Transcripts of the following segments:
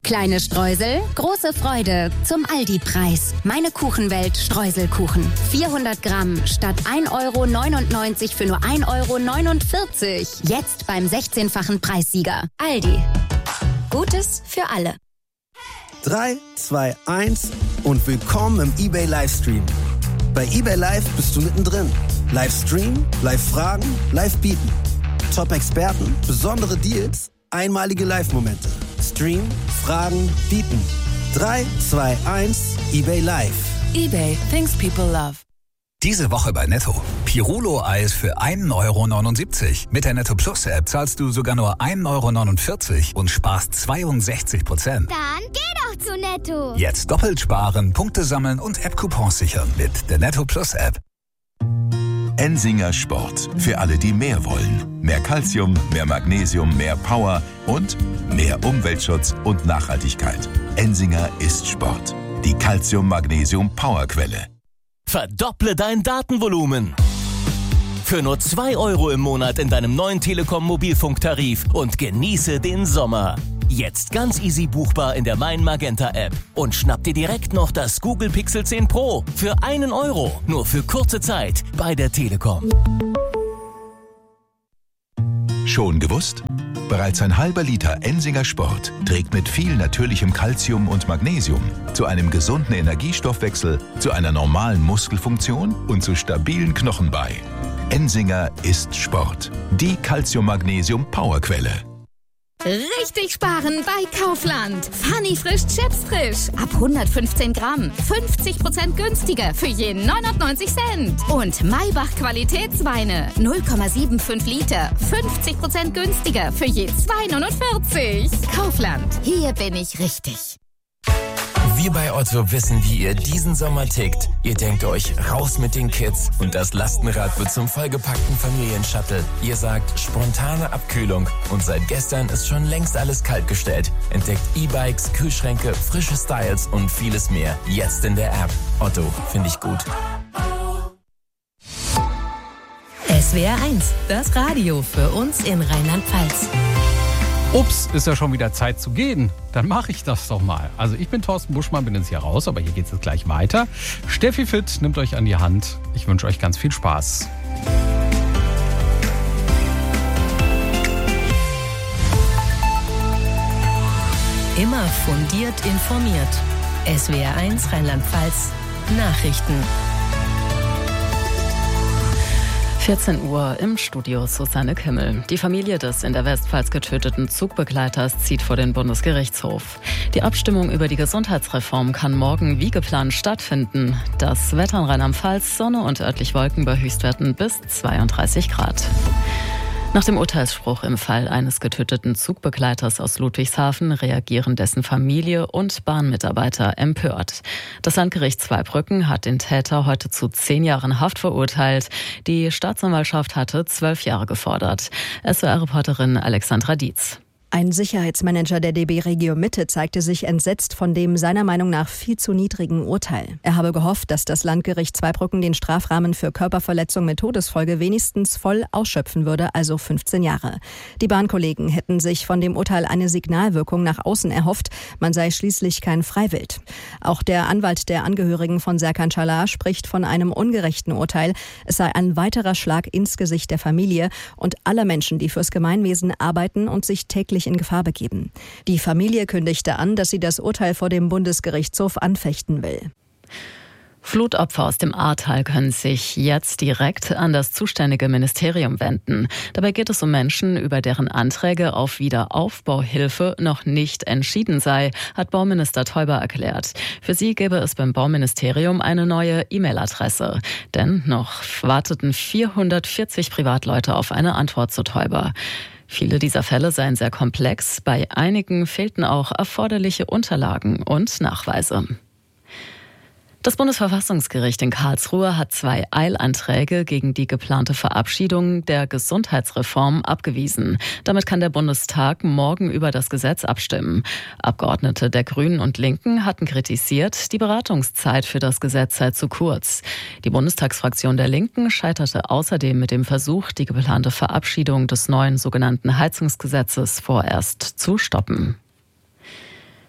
Kleine Streusel, große Freude zum Aldi-Preis. Meine Kuchenwelt Streuselkuchen. 400 Gramm statt 1,99 € für nur 1,49 €. Jetzt beim 16-fachen Preissieger. Aldi. Gutes für alle. 3, 2, 1 und willkommen im eBay Livestream. Bei eBay Live bist du mittendrin. Livestream, Live-Fragen, Live-Bieten. Top-Experten, besondere Deals, einmalige Live-Momente. Stream, Fragen, bieten. 3, 2, 1, eBay Live. eBay, things people love. Diese Woche bei Netto. Pirulo-Eis für 1,79 €. Mit der Netto Plus App zahlst du sogar nur 1,49 € und sparst 62%. Dann geh doch zu Netto. Jetzt doppelt sparen, Punkte sammeln und App-Coupons sichern mit der Netto Plus App. Ensinger Sport. Für alle, die mehr wollen. Mehr Calcium, mehr Magnesium, mehr Power und mehr Umweltschutz und Nachhaltigkeit. Ensinger ist Sport. Die Calcium-Magnesium-Powerquelle. Verdopple dein Datenvolumen. Für nur 2 € im Monat in deinem neuen Telekom-Mobilfunktarif und genieße den Sommer. Jetzt ganz easy buchbar in der Mein Magenta App. Und schnapp dir direkt noch das Google Pixel 10 Pro für 1 €. Nur für kurze Zeit bei der Telekom. Schon gewusst? Bereits ein halber Liter Ensinger Sport trägt mit viel natürlichem Calcium und Magnesium zu einem gesunden Energiestoffwechsel, zu einer normalen Muskelfunktion und zu stabilen Knochen bei. Ensinger ist Sport. Die Calcium-Magnesium-Powerquelle. Richtig sparen bei Kaufland. Funny frisch Chips frisch. Ab 115 Gramm. 50% günstiger für je 99 Cent. Und Maybach Qualitätsweine. 0,75 Liter. 50% günstiger für je 2,49 €. Kaufland. Hier bin ich richtig. Wir bei Otto wissen, wie ihr diesen Sommer tickt. Ihr denkt euch, raus mit den Kids und das Lastenrad wird zum vollgepackten Familienshuttle. Ihr sagt, spontane Abkühlung und seit gestern ist schon längst alles kaltgestellt. Entdeckt E-Bikes, Kühlschränke, frische Styles und vieles mehr. Jetzt in der App. Otto, finde ich gut. SWR 1, das Radio für uns in Rheinland-Pfalz. Ups, ist ja schon wieder Zeit zu gehen. Dann mache ich das doch mal. Also ich bin Thorsten Buschmann, bin jetzt hier raus, aber hier geht es jetzt gleich weiter. Steffi Fitt nimmt euch an die Hand. Ich wünsche euch ganz viel Spaß. Immer fundiert informiert. SWR 1 Rheinland-Pfalz Nachrichten. 14 Uhr im Studio Susanne Kimmel. Die Familie des in der Westpfalz getöteten Zugbegleiters zieht vor den Bundesgerichtshof. Die Abstimmung über die Gesundheitsreform kann morgen wie geplant stattfinden. Das Wetter in Rheinland-Pfalz, Sonne und örtlich Wolken bei Höchstwerten bis 32 Grad. Nach dem Urteilsspruch im Fall eines getöteten Zugbegleiters aus Ludwigshafen reagieren dessen Familie und Bahnmitarbeiter empört. Das Landgericht Zweibrücken hat den Täter heute zu 10 Jahren Haft verurteilt. Die Staatsanwaltschaft hatte 12 Jahre gefordert. SWR-Reporterin Alexandra Dietz. Ein Sicherheitsmanager der DB Regio Mitte zeigte sich entsetzt von dem seiner Meinung nach viel zu niedrigen Urteil. Er habe gehofft, dass das Landgericht Zweibrücken den Strafrahmen für Körperverletzung mit Todesfolge wenigstens voll ausschöpfen würde, also 15 Jahre. Die Bahnkollegen hätten sich von dem Urteil eine Signalwirkung nach außen erhofft, man sei schließlich kein Freiwild. Auch der Anwalt der Angehörigen von Serkan Çalar spricht von einem ungerechten Urteil. Es sei ein weiterer Schlag ins Gesicht der Familie und aller Menschen, die fürs Gemeinwesen arbeiten und sich täglich in Gefahr begeben. Die Familie kündigte an, dass sie das Urteil vor dem Bundesgerichtshof anfechten will. Flutopfer aus dem Ahrtal können sich jetzt direkt an das zuständige Ministerium wenden. Dabei geht es um Menschen, über deren Anträge auf Wiederaufbauhilfe noch nicht entschieden sei, hat Bauminister Teuber erklärt. Für sie gäbe es beim Bauministerium eine neue E-Mail-Adresse. Denn noch warteten 440 Privatleute auf eine Antwort zu Teuber. Viele dieser Fälle seien sehr komplex. Bei einigen fehlten auch erforderliche Unterlagen und Nachweise. Das Bundesverfassungsgericht in Karlsruhe hat 2 Eilanträge gegen die geplante Verabschiedung der Gesundheitsreform abgewiesen. Damit kann der Bundestag morgen über das Gesetz abstimmen. Abgeordnete der Grünen und Linken hatten kritisiert, die Beratungszeit für das Gesetz sei zu kurz. Die Bundestagsfraktion der Linken scheiterte außerdem mit dem Versuch, die geplante Verabschiedung des neuen sogenannten Heizungsgesetzes vorerst zu stoppen.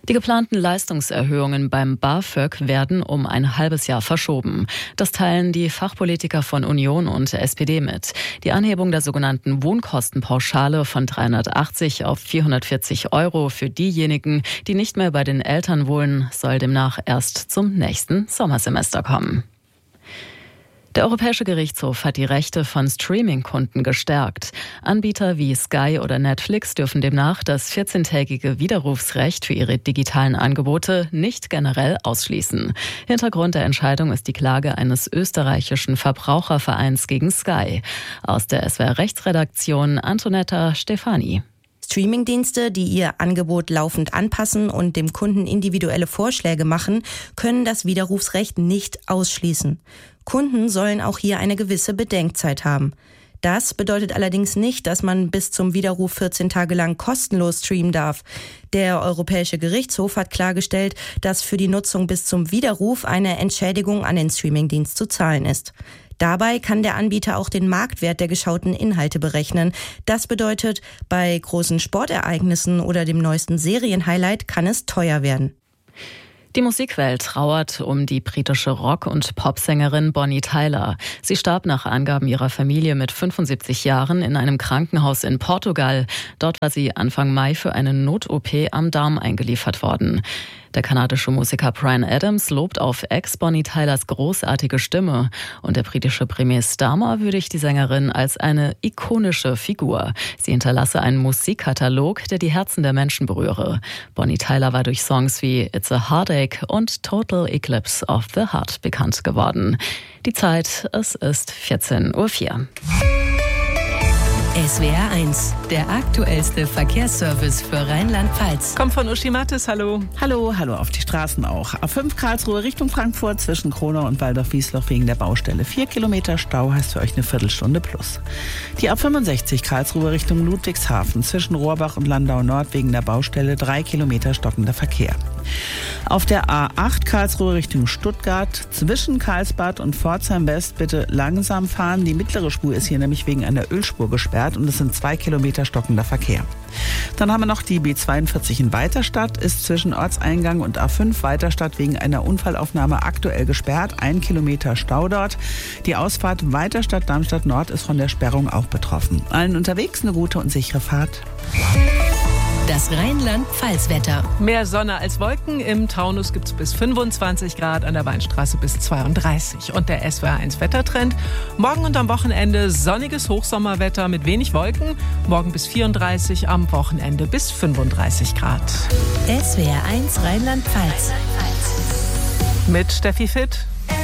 Die geplanten Leistungserhöhungen beim BAföG werden um ein halbes Jahr verschoben. Das teilen die Fachpolitiker von Union und SPD mit. Die Anhebung der sogenannten Wohnkostenpauschale von 380 auf 440 € für diejenigen, die nicht mehr bei den Eltern wohnen, soll demnach erst zum nächsten Sommersemester kommen. Der Europäische Gerichtshof hat die Rechte von Streaming-Kunden gestärkt. Anbieter wie Sky oder Netflix dürfen demnach das 14-tägige Widerrufsrecht für ihre digitalen Angebote nicht generell ausschließen. Hintergrund der Entscheidung ist die Klage eines österreichischen Verbrauchervereins gegen Sky. Aus der SWR-Rechtsredaktion Antonetta Stefani. Streamingdienste, die ihr Angebot laufend anpassen und dem Kunden individuelle Vorschläge machen, können das Widerrufsrecht nicht ausschließen. Kunden sollen auch hier eine gewisse Bedenkzeit haben. Das bedeutet allerdings nicht, dass man bis zum Widerruf 14 Tage lang kostenlos streamen darf. Der Europäische Gerichtshof hat klargestellt, dass für die Nutzung bis zum Widerruf eine Entschädigung an den Streamingdienst zu zahlen ist. Dabei kann der Anbieter auch den Marktwert der geschauten Inhalte berechnen. Das bedeutet, bei großen Sportereignissen oder dem neuesten Serienhighlight kann es teuer werden. Die Musikwelt trauert um die britische Rock- und Popsängerin Bonnie Tyler. Sie starb nach Angaben ihrer Familie mit 75 Jahren in einem Krankenhaus in Portugal. Dort war sie Anfang Mai für eine Not-OP am Darm eingeliefert worden. Der kanadische Musiker Bryan Adams lobt auf Ex Bonnie Tylers großartige Stimme. Und der britische Premier Starmer würdigt die Sängerin als eine ikonische Figur. Sie hinterlasse einen Musikkatalog, der die Herzen der Menschen berühre. Bonnie Tyler war durch Songs wie It's a Heartache und Total Eclipse of the Heart bekannt geworden. Die Zeit, es ist 14:04 Uhr. SWR 1, der aktuellste Verkehrsservice für Rheinland-Pfalz. Kommt von Uschi Mattes, hallo. Hallo auf die Straßen auch. A5 Karlsruhe Richtung Frankfurt zwischen Kronau und Waldorf-Wiesloch wegen der Baustelle. 4 Kilometer Stau heißt für euch eine Viertelstunde plus. Die A65 Karlsruhe Richtung Ludwigshafen zwischen Rohrbach und Landau Nord wegen der Baustelle 3 Kilometer stockender Verkehr. Auf der A8 Karlsruhe Richtung Stuttgart zwischen Karlsbad und Pforzheim West bitte langsam fahren. Die mittlere Spur ist hier nämlich wegen einer Ölspur gesperrt und es sind 2 Kilometer stockender Verkehr. Dann haben wir noch die B42 in Weiterstadt, ist zwischen Ortseingang und A5 Weiterstadt wegen einer Unfallaufnahme aktuell gesperrt. 1 Kilometer Stau dort. Die Ausfahrt Weiterstadt-Darmstadt Nord ist von der Sperrung auch betroffen. Allen unterwegs eine gute und sichere Fahrt. Das Rheinland-Pfalz-Wetter. Mehr Sonne als Wolken. Im Taunus gibt es bis 25 Grad, an der Weinstraße bis 32. Und der SWR1 Wettertrend. Morgen und am Wochenende sonniges Hochsommerwetter mit wenig Wolken. Morgen bis 34, am Wochenende bis 35 Grad. SWR1 Rheinland-Pfalz. Mit Steffi Fitt.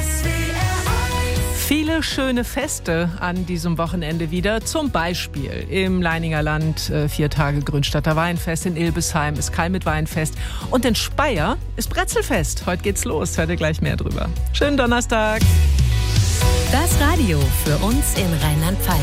Viele schöne Feste an diesem Wochenende wieder. Zum Beispiel im Leininger Land 4 Tage Grünstadter Weinfest, in Ilbesheim ist Kalmit Weinfest und in Speyer ist Brezelfest. Heute geht's los, hört ihr gleich mehr drüber. Schönen Donnerstag. Das Radio für uns in Rheinland-Pfalz.